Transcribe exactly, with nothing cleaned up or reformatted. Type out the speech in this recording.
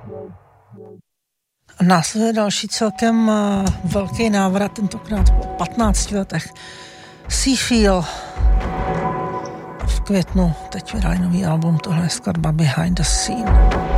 Následuje další celkem velký návrat, tentokrát po patnácti letech. Seafeel v květnu teď vydali nový album, tohle je skladba Behind the Scene.